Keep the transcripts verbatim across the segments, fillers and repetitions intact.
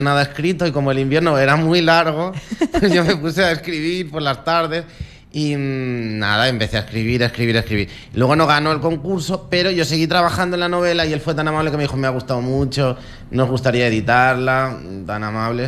nada escrito y como el invierno era muy largo, pues yo me puse a escribir por las tardes y nada, empecé a escribir, a escribir, a escribir. Luego no ganó el concurso, pero yo seguí trabajando en la novela y él fue tan amable que me dijo, me ha gustado mucho, nos gustaría editarla, tan amables,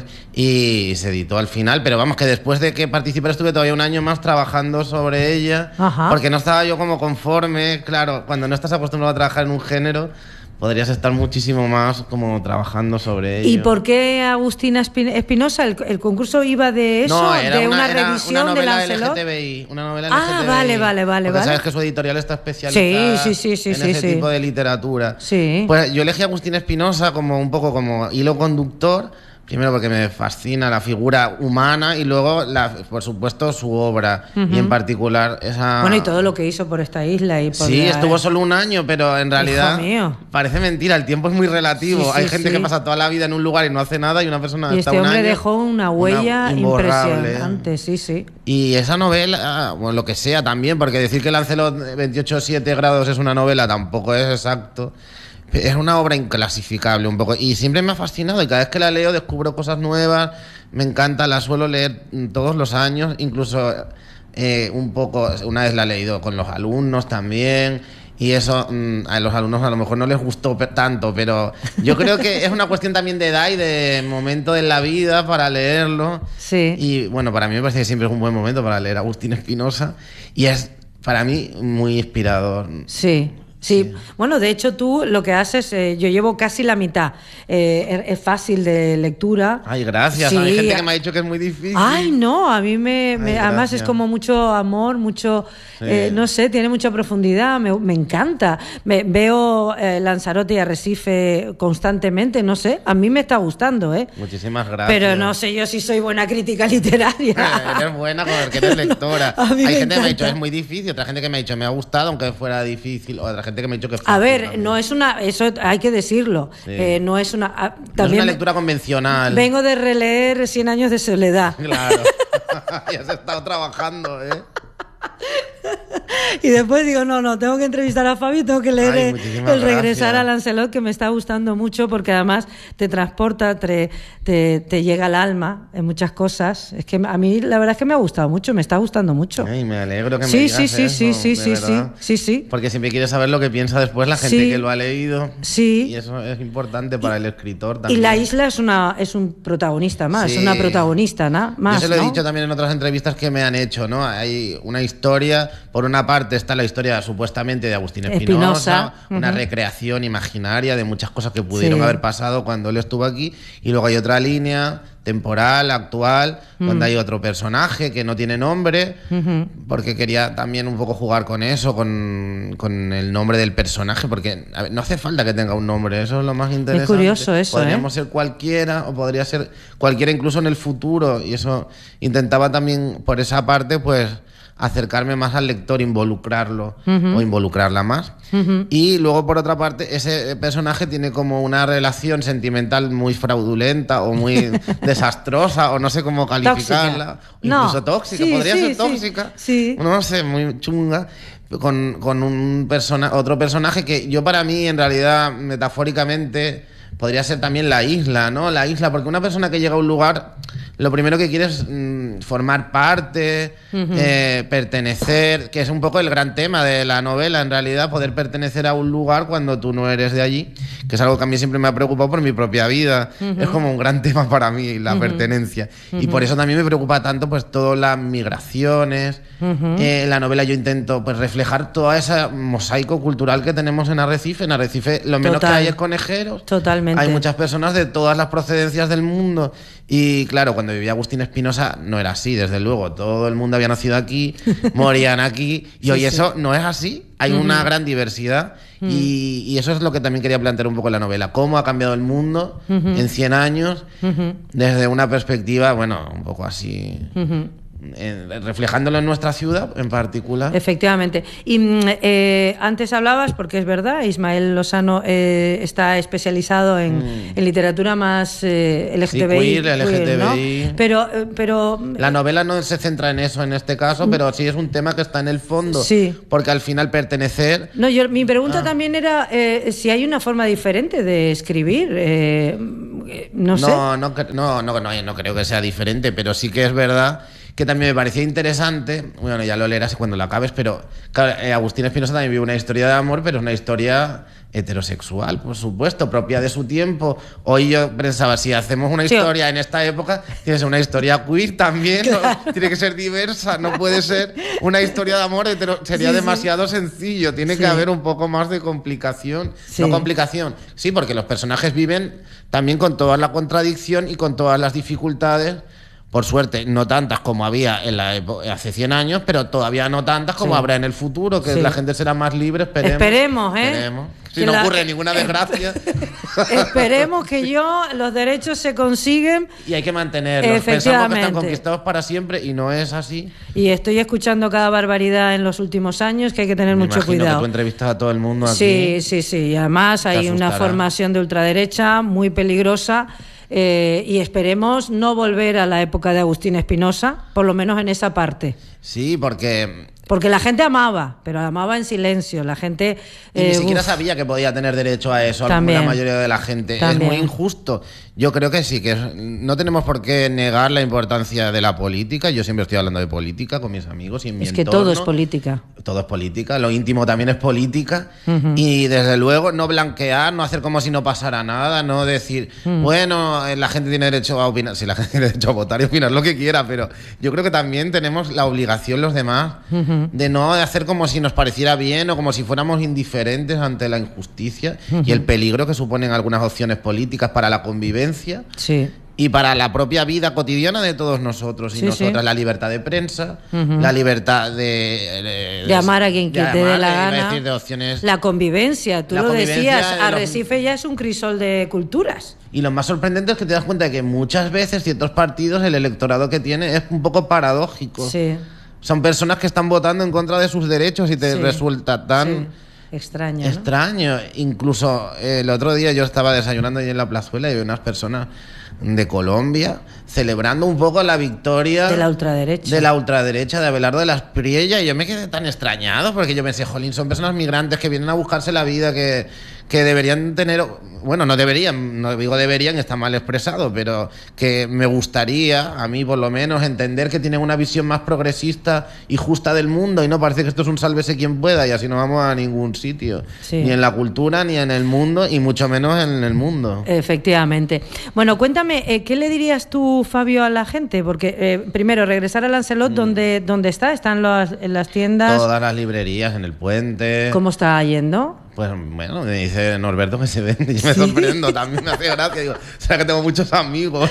y se editó al final. Pero vamos, que después de que participé estuve todavía un año más trabajando sobre ella, Ajá. porque no estaba yo como conforme. Claro, cuando no estás acostumbrado a trabajar en un género, podrías estar muchísimo más como trabajando sobre ello. ¿Y por qué Agustina Espinosa? ¿El, el concurso iba de eso? No, era ¿De una, una, era revisión una de novela Lancelot? L G T B I, una novela Ah, L G T B I. vale, vale, vale, Porque vale. sabes que su editorial está especializada Sí, sí, sí, sí, en sí, ese sí. tipo de literatura. Sí. Pues yo elegí a Agustín Espinosa como un poco como hilo conductor. Primero porque me fascina la figura humana y luego, la, por supuesto, su obra. Uh-huh. Y en particular esa... Bueno, y todo lo que hizo por esta isla. Y por sí, la... estuvo solo un año, pero en realidad... Hijo mío. Parece mentira, el tiempo es muy relativo. Sí, sí, Hay gente sí. que pasa toda la vida en un lugar y no hace nada y una persona y está este un hombre año, dejó una huella una impresionante, sí, sí. Y esa novela, bueno, lo que sea también, porque decir que Lancelot veintiocho siete grados es una novela tampoco es exacto. Es una obra inclasificable un poco y siempre me ha fascinado y cada vez que la leo descubro cosas nuevas, me encanta, la suelo leer todos los años, incluso eh, un poco, una vez la he leído con los alumnos también y eso mmm, a los alumnos a lo mejor no les gustó tanto, pero yo creo que es una cuestión también de edad y de momento de la vida para leerlo. Sí. Y bueno, para mí me parece que siempre es un buen momento para leer a Agustín Espinosa y es para mí muy inspirador. Sí. Sí. sí, bueno, de hecho tú lo que haces, eh, yo llevo casi la mitad, eh, es fácil de lectura. Ay, gracias, sí. Hay gente que me ha dicho que es muy difícil. Ay, no, a mí me, me Ay, además es como mucho amor, mucho, sí. eh, no sé, tiene mucha profundidad, me, me encanta. Me, veo eh, Lanzarote y Arrecife constantemente, no sé, a mí me está gustando, ¿eh? Muchísimas gracias. Pero no sé yo si soy buena crítica literaria. Eres buena porque eres lectora. Hay gente encanta. que me ha dicho es muy difícil, otra gente que me ha dicho me ha gustado aunque fuera difícil, otra gente que me ha dicho que a ver, no es una, eso hay que decirlo, sí. eh, no es una, ah, también no es una lectura convencional. Vengo de releer Cien años de soledad. Claro, ya has estado trabajando, ¿eh? Y después digo, no, no, tengo que entrevistar a Fabio, tengo que leer Ay, el Regresar a Lancelot, que me está gustando mucho porque además te transporta, te, te, te llega al alma en muchas cosas. Es que a mí la verdad es que me ha gustado mucho, me está gustando mucho. Ay, me alegro que me sí, digas sí, sí, eso, sí, sí, sí, sí, sí, sí. Porque siempre quieres saber lo que piensa después la gente sí, que lo ha leído. Sí. Y eso es importante para y, el escritor también. Y la isla es una es un protagonista más, sí. es una protagonista ¿no? más. Yo se lo ¿no? he dicho también en otras entrevistas que me han hecho, ¿no? Hay una historia, por una parte está la historia supuestamente de Agustín Espinosa, Espinosa. una uh-huh. recreación imaginaria de muchas cosas que pudieron sí. haber pasado cuando él estuvo aquí, y luego hay otra línea temporal, actual, uh-huh. donde hay otro personaje que no tiene nombre, uh-huh. porque quería también un poco jugar con eso, con, con el nombre del personaje, porque a ver, no hace falta que tenga un nombre, eso es lo más interesante. Es curioso eso, Podríamos ¿eh? ser cualquiera, o podría ser cualquiera incluso en el futuro, y eso intentaba también por esa parte, pues acercarme más al lector, involucrarlo uh-huh. o involucrarla más. Uh-huh. Y luego, por otra parte, ese personaje tiene como una relación sentimental muy fraudulenta o muy desastrosa, o no sé cómo calificarla. Tóxica. Incluso no. tóxica, sí, podría sí, ser sí. tóxica. Sí. No sé, muy chunga. Con, con un persona, otro personaje que yo, para mí, en realidad, metafóricamente, podría ser también la isla, ¿no? La isla, porque una persona que llega a un lugar, lo primero que quiere es mmm, formar parte, uh-huh. eh, pertenecer, que es un poco el gran tema de la novela, en realidad, poder pertenecer a un lugar cuando tú no eres de allí, que es algo que a mí siempre me ha preocupado por mi propia vida. Uh-huh. Es como un gran tema para mí, la uh-huh. pertenencia. Uh-huh. Y por eso también me preocupa tanto pues todas las migraciones. Uh-huh. Eh, en la novela yo intento pues reflejar todo ese mosaico cultural que tenemos en Arrecife. En Arrecife lo menos Total. que hay es conejeros. Totalmente. Hay muchas personas de todas las procedencias del mundo. Y claro, cuando vivía Agustín Espinosa no era así, desde luego. Todo el mundo había nacido aquí, morían aquí. Y sí, hoy sí. eso no es así. Hay uh-huh. una gran diversidad. Uh-huh. y, y eso es lo que también quería plantear un poco en la novela. Cómo ha cambiado el mundo uh-huh. en cien años uh-huh. desde una perspectiva, bueno, un poco así... Uh-huh. eh, reflejándolo en nuestra ciudad en particular. Efectivamente. Y eh, antes hablabas, porque es verdad, Ismael Lozano eh, está especializado en, mm. en literatura más eh, L G T B I. Sí, queer, L G T B I. ¿no? Pero, eh, pero... La novela no se centra en eso en este caso, pero sí es un tema que está en el fondo. Sí. Porque al final pertenecer... No, yo, mi pregunta ah. también era eh, si hay una forma diferente de escribir. Eh, no sé. No, no, no, no, no, no creo que sea diferente, pero sí que es verdad que también me parecía interesante, bueno, ya lo leerás cuando lo acabes, pero claro, eh, Agustín Espinosa también vive una historia de amor, pero es una historia heterosexual, por supuesto, propia de su tiempo. Hoy yo pensaba, si hacemos una historia sí. en esta época, tiene que ser una historia queer también, claro. ¿no? Tiene que ser diversa, no puede ser una historia de amor hetero, sería sí, demasiado sí. sencillo, tiene sí. que haber un poco más de complicación, sí. no complicación, sí, porque los personajes viven también con toda la contradicción y con todas las dificultades. Por suerte, no tantas como había en la hace cien años, pero todavía no tantas como sí. habrá en el futuro, que sí. la gente será más libre, esperemos. Esperemos, ¿eh? Esperemos. Si que no la... ocurre ninguna desgracia. Esperemos que yo, los derechos se consiguen. Y hay que mantenerlos. Pensamos que están conquistados para siempre y no es así. Y estoy escuchando cada barbaridad en los últimos años, que hay que tener Me mucho imagino cuidado. Que tú entrevistas a todo el mundo aquí. Sí, sí, sí. Y además hay una formación de ultraderecha muy peligrosa. Eh, y esperemos no volver a la época de Agustín Espinosa, por lo menos en esa parte. Sí, porque... Porque la gente amaba, pero amaba en silencio. La gente... Y eh, ni siquiera uf, sabía que podía tener derecho a eso, también, la mayoría de la gente. También. Es muy injusto. Yo creo que sí, que no tenemos por qué negar la importancia de la política. Yo siempre estoy hablando de política con mis amigos y en mi entorno. Es que entorno. todo es política. Todo es política, lo íntimo también es política. Uh-huh. Y desde luego no blanquear, no hacer como si no pasara nada, no decir, uh-huh. bueno, la gente tiene derecho a opinar. Sí, la gente tiene derecho a votar y opinar lo que quiera, pero yo creo que también tenemos la obligación los demás uh-huh. de no hacer como si nos pareciera bien o como si fuéramos indiferentes ante la injusticia uh-huh. y el peligro que suponen algunas opciones políticas para la convivencia. Sí. Y para la propia vida cotidiana de todos nosotros y sí, nosotras, sí. la libertad de prensa, uh-huh. la libertad de, de, de amar a quien que te dé la gana, decir, de opciones, la convivencia, tú la lo convivencia decías, de Arrecife los... ya es un crisol de culturas. Y lo más sorprendente es que te das cuenta de que muchas veces ciertos partidos, el electorado que tiene es un poco paradójico. Sí. Son personas que están votando en contra de sus derechos y te sí. resulta tan... Sí. Extraño, Extraño. ¿No? Incluso eh, el otro día yo estaba desayunando ahí en la plazuela y vi unas personas de Colombia celebrando un poco la victoria de la ultraderecha de la ultraderecha de Abelardo de las Priella, y yo me quedé tan extrañado porque yo pensé, jolín, son personas migrantes que vienen a buscarse la vida, que, que deberían tener, bueno, no deberían, no digo deberían, está mal expresado, pero que me gustaría, a mí por lo menos, entender que tienen una visión más progresista y justa del mundo, y no parece que esto es un sálvese quien pueda y así no vamos a ningún sitio, sí. ni en la cultura, ni en el mundo, y mucho menos en el mundo. Efectivamente. Bueno, cuéntame, eh, ¿qué le dirías tú, Fabio, a la gente? Porque eh, primero, regresar a Lancelot, mm. ¿dónde, ¿dónde está? ¿Están las, en las tiendas? Todas las librerías, en el puente. ¿Cómo está yendo? Pues bueno, me dice Norberto que se vende. Yo me ¿Sí? sorprendo, también me hace gracia. Digo, o sea, que tengo muchos amigos.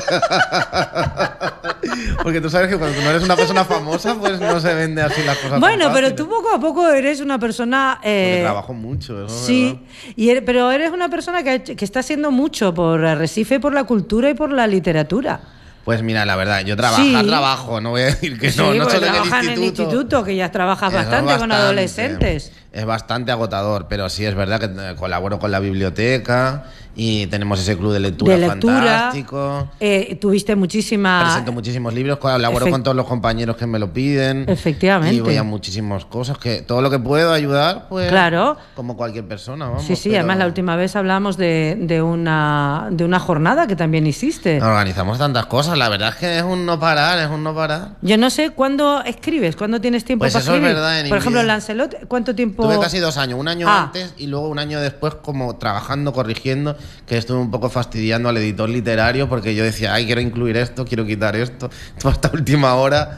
Porque tú sabes que cuando no eres una persona famosa, pues no se vende así las cosas. Bueno, pero tú poco a poco eres una persona... Eh, Porque trabajo mucho, eso. Sí, y eres, pero eres una persona que, que está haciendo mucho por Arrecife, por la cultura y por la literatura. Pues mira, la verdad, yo trabajo, sí. trabajo, no voy a decir que sí, no, no solo en el instituto. en el instituto, que ya trabajas bastante, bastante con adolescentes. Es bastante agotador, pero sí es verdad que colaboro con la biblioteca y tenemos ese club de lectura, de lectura fantástico. Eh, tuviste muchísima... Presento muchísimos libros, colaboro Efect... con todos los compañeros que me lo piden. Efectivamente. Y voy a muchísimas cosas, que todo lo que puedo ayudar, pues claro. como cualquier persona, vamos. Sí, sí, pero... además la última vez hablamos de, de, una, de una jornada que también hiciste. Organizamos tantas cosas, la verdad es que es un no parar, es un no parar. Yo no sé cuándo escribes, cuándo tienes tiempo pues para eso escribir. Es verdad, en Por ejemplo, en Lancelot, ¿cuánto tiempo...? Tuve casi dos años, un año ah. antes y luego un año después como trabajando, corrigiendo, que estuve un poco fastidiando al editor literario porque yo decía, ay, quiero incluir esto, quiero quitar esto, toda esta última hora,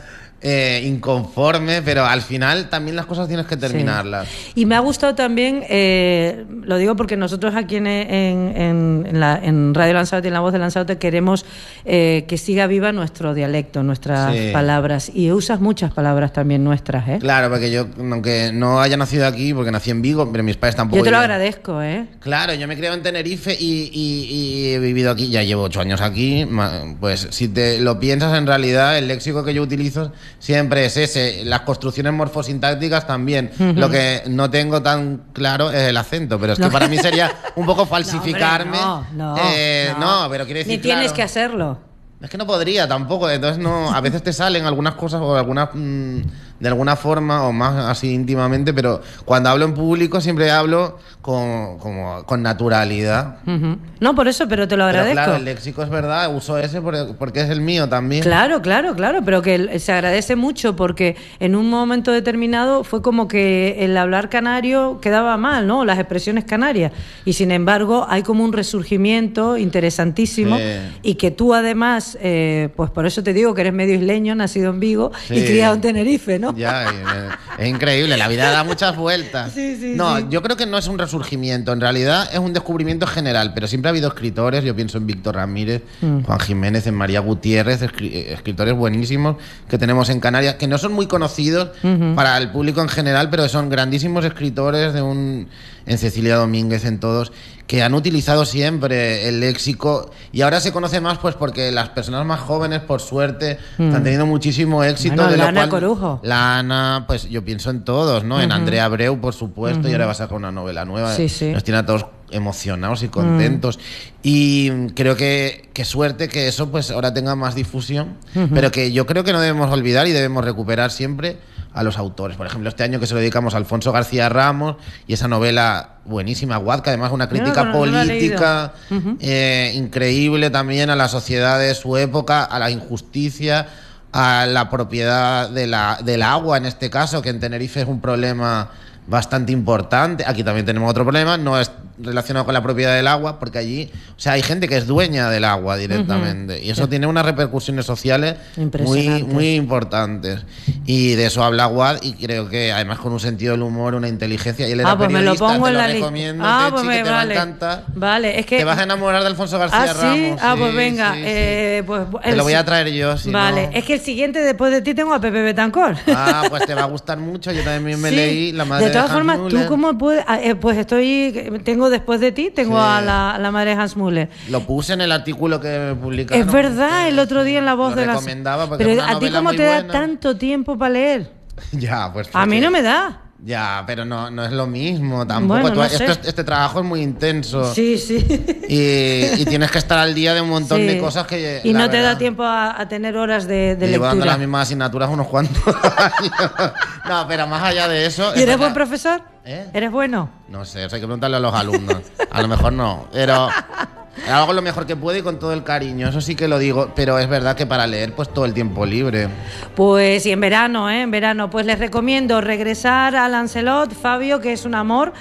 eh, inconforme, pero al final también las cosas tienes que terminarlas. Sí. Y me ha gustado también, eh, lo digo porque nosotros aquí en, en, en, en, la, en Radio Lanzarote y en La Voz de Lanzarote queremos eh, que siga viva nuestro dialecto, nuestras sí. palabras, y usas muchas palabras también nuestras, ¿eh? Claro, porque yo, aunque no haya nacido aquí, porque nací en Vigo, pero mis padres tampoco... Yo te lo viven. agradezco, ¿eh? Claro, yo me he criado en Tenerife y, y, y he vivido aquí, ya llevo ocho años aquí, pues si te lo piensas, en realidad el léxico que yo utilizo siempre es ese, las construcciones morfosintácticas también. Uh-huh. Lo que no tengo tan claro es el acento, pero es que no. para mí sería un poco falsificarme. No, hombre, no, no, eh, no. no, pero quiero decir, ni tienes claro, que hacerlo. Es que no podría tampoco, entonces no, a veces te salen algunas cosas o algunas mmm, de alguna forma o más así íntimamente, pero cuando hablo en público siempre hablo con, como, con naturalidad. Uh-huh. No, por eso, pero te lo agradezco. Pero claro, el léxico es verdad, uso ese porque es el mío también. Claro, claro, claro, pero que se agradece mucho porque en un momento determinado fue como que el hablar canario quedaba mal, ¿no? Las expresiones canarias. Y sin embargo hay como un resurgimiento interesantísimo sí. y que tú además Eh, pues por eso te digo que eres medio isleño, nacido en Vigo sí. y criado en Tenerife, ¿no? Ya, es, es increíble, la vida da muchas vueltas. Sí, sí, no, sí. yo creo que no es un resurgimiento, en realidad es un descubrimiento general, pero siempre ha habido escritores, yo pienso en Víctor Ramírez, mm. Juan Jiménez, en María Gutiérrez, escri- escritores buenísimos que tenemos en Canarias, que no son muy conocidos uh-huh. para el público en general, pero son grandísimos escritores de un... en Cecilia Domínguez, en todos, que han utilizado siempre el léxico y ahora se conoce más pues porque las personas más jóvenes, por suerte, mm. están teniendo muchísimo éxito. Bueno, de la lo Ana cual, Corujo. La Ana, pues yo pienso en todos, ¿no? Uh-huh. En Andrea Abreu, por supuesto, uh-huh. y ahora va a sacar una novela nueva. Sí, sí. Nos tiene a todos emocionados y contentos. Mm. Y creo que, que suerte que eso pues ahora tenga más difusión, uh-huh. pero que yo creo que no debemos olvidar y debemos recuperar siempre a los autores. Por ejemplo, este año que se lo dedicamos a Alfonso García Ramos y esa novela buenísima, Huazca, además una crítica no, no, no política uh-huh. eh, increíble también a la sociedad de su época, a la injusticia, a la propiedad de la, del agua en este caso, que en Tenerife es un problema bastante importante. Aquí también tenemos otro problema, no es relacionado con la propiedad del agua, porque allí, o sea, hay gente que es dueña del agua directamente, uh-huh. y eso sí. tiene unas repercusiones sociales muy, muy importantes. Y de eso habla Guad, y creo que además con un sentido del humor, una inteligencia. Y él era ah, pues periodista, me lo pongo te en lo la recomiendo, ah, Techi, pues me, que te vale. va a encantar. Vale, es que te vas a enamorar de Alfonso García ¿Ah, Ramos. ¿sí? Ah, sí, pues venga, sí, sí. Eh, pues te el, lo voy a traer yo. Si vale, no... es que el siguiente después de ti tengo a Pepe Betancor. Ah, pues te va a gustar mucho. Yo también me sí. leí La madre de De todas de formas, Müller. ¿tú cómo puedes? Eh, pues estoy, tengo después de ti, tengo sí. a, la, a la madre de Hans Müller. Lo puse en el artículo que publicaron. Es verdad, el otro día en La Voz lo de la... recomendaba porque Pero es una a ti cómo te buena. da tanto tiempo para leer. Ya, pues. A mí no me da. Ya, pero no, no es lo mismo tampoco. Bueno, Tú, no este, sé. este trabajo es muy intenso. Sí, sí. Y, y tienes que estar al día de un montón sí. de cosas que... Y no te verdad, da tiempo a, a tener horas de, de llevo lectura. dando las mismas asignaturas unos cuantos años. No, pero más allá de eso... ¿Y eres buen profesor? ¿Eh? ¿Eres bueno? No sé, eso hay que preguntarle a los alumnos. A lo mejor no, pero... Hago lo mejor que puedo y con todo el cariño, eso sí que lo digo, pero es verdad que para leer pues todo el tiempo libre. Pues y en verano, ¿eh? En verano, pues les recomiendo regresar a Lancelot, Fabio, que es un amor,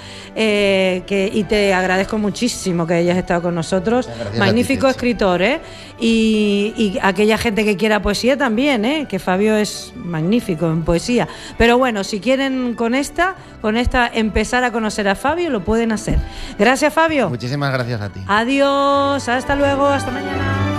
eh, que, y te agradezco muchísimo que hayas estado con nosotros. Magnífico ti, escritor, ¿eh? Y, y aquella gente que quiera poesía también, ¿eh? Que Fabio es magnífico en poesía. Pero bueno, si quieren con esta, con esta empezar a conocer a Fabio, lo pueden hacer. Gracias, Fabio. Muchísimas gracias a ti. Adiós. Hasta luego, hasta mañana.